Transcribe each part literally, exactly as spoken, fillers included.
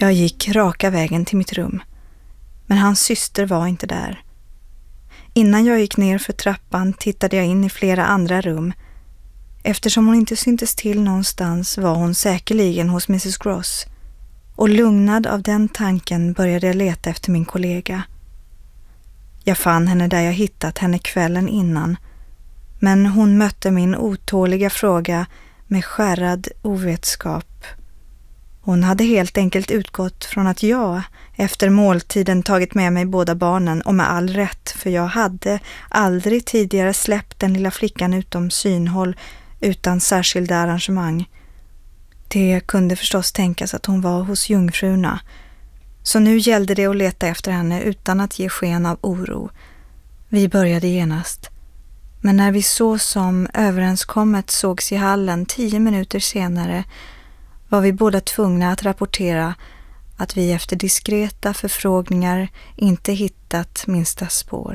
Jag gick raka vägen till mitt rum, men hans syster var inte där. Innan jag gick ner för trappan tittade jag in i flera andra rum. Eftersom hon inte syntes till någonstans var hon säkerligen hos missus Gross. Och lugnad av den tanken började jag leta efter min kollega. Jag fann henne där jag hittat henne kvällen innan, men hon mötte min otåliga fråga med skärrad ovetskap. Hon hade helt enkelt utgått från att jag efter måltiden tagit med mig båda barnen, och med all rätt, för jag hade aldrig tidigare släppt den lilla flickan utom synhåll utan särskilda arrangemang. Det kunde förstås tänkas att hon var hos jungfrurna, så nu gällde det att leta efter henne utan att ge sken av oro. Vi började genast, men när vi så som överenskommet sågs i hallen tio minuter senare var vi båda tvungna att rapportera att vi efter diskreta förfrågningar inte hittat minsta spår.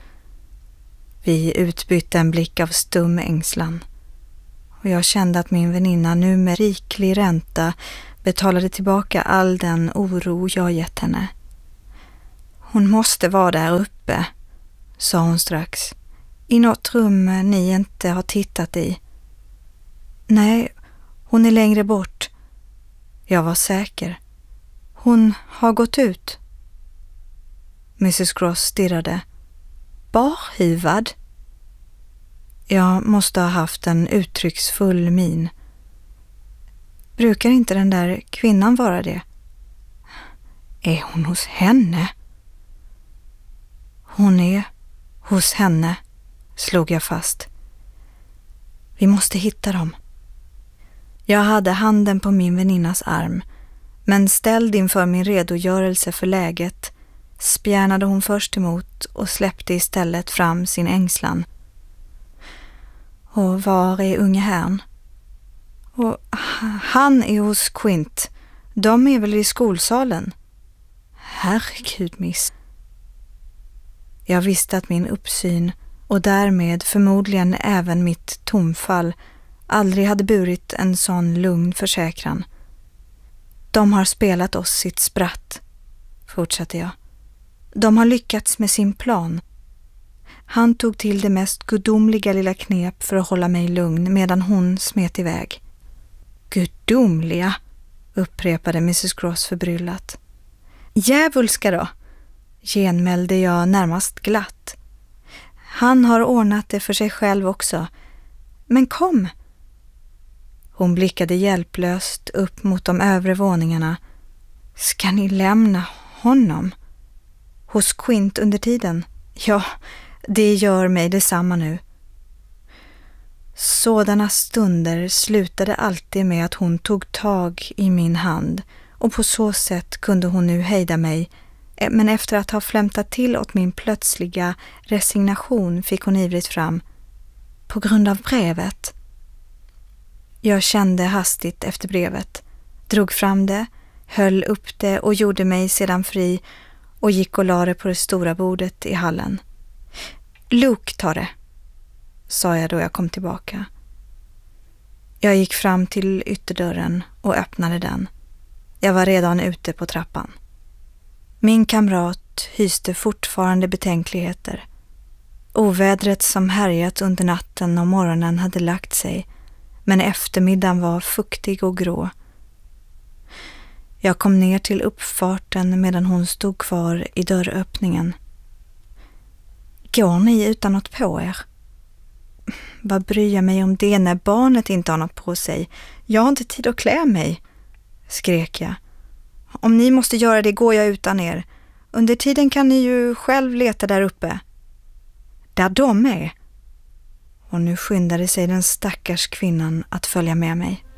Vi utbytte en blick av stum ängslan, och jag kände att min väninna nu med riklig ränta betalade tillbaka all den oro jag gett henne. Hon måste vara där uppe, sa hon strax. I något rum ni inte har tittat i. Nej, hon är längre bort. Jag var säker. Hon har gått ut. missus Gross stirrade. Barhivad? Jag måste ha haft en uttrycksfull min. Brukar inte den där kvinnan vara det? Är hon hos henne? Hon är hos henne, slog jag fast. Vi måste hitta dem. Jag hade handen på min väninnas arm, men ställd inför min redogörelse för läget spjärnade hon först emot och släppte istället fram sin ängslan. Och var är unge herrn? Och han är hos Quint. De är väl i skolsalen? Herregud, miss. Jag visste att min uppsyn och därmed förmodligen även mitt tomfall aldrig hade burit en sån lugn försäkran. De har spelat oss sitt spratt, fortsatte jag. De har lyckats med sin plan. Han tog till det mest gudomliga lilla knep för att hålla mig lugn medan hon smet iväg. Gudomliga, upprepade missus Gross förbryllat. Djävulska då, genmälde jag närmast glatt. Han har ordnat det för sig själv också. Men kom! Hon blickade hjälplöst upp mot de övre våningarna. Ska ni lämna honom? Hos Quint under tiden? Ja, det gör mig detsamma nu. Sådana stunder slutade alltid med att hon tog tag i min hand, och på så sätt kunde hon nu hejda mig, men efter att ha flämtat till åt min plötsliga resignation fick hon ivrigt fram. På grund av brevet. Jag kände hastigt efter brevet, drog fram det, höll upp det och gjorde mig sedan fri och gick och la det på det stora bordet i hallen. Luke tar det, sa jag då jag kom tillbaka. Jag gick fram till ytterdörren och öppnade den. Jag var redan ute på trappan. Min kamrat hyste fortfarande betänkligheter. Ovädret som härjat under natten och morgonen hade lagt sig, men eftermiddagen var fuktig och grå. Jag kom ner till uppfarten medan hon stod kvar i dörröppningen. Går ni utan något på er? Vad bryr jag mig om det när barnet inte har något på sig? Jag har inte tid att klä mig, skrek jag. Om ni måste göra det går jag utan er. Under tiden kan ni ju själv leta där uppe. Där de är. Och nu skyndade sig den stackars kvinnan att följa med mig.